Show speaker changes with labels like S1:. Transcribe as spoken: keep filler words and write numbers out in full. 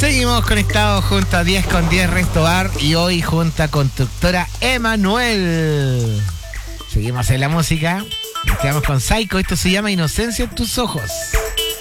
S1: Seguimos conectados junto a diez con diez Resto Bar y hoy junto a Constructora Emanuel. Seguimos en la música. Nos quedamos con Psycho. Esto se llama Inocencia en tus ojos.